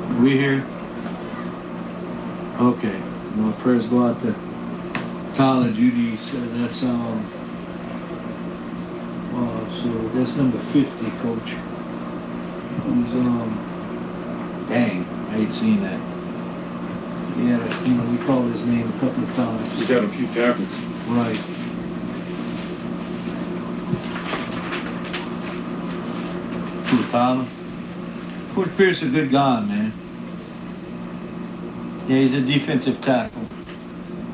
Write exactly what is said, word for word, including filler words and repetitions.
We here? Okay. Well, prayers go out to Tyler Judy. So that's um. Uh, so that's number fifty, Coach. He's um. Dang, I ain't seen that. He had a, you know, we called his name a couple of times. He's had a few tackles. Right. Who, Tyler? Coach Pierce is a good guy, man. Yeah, he's a defensive tackle.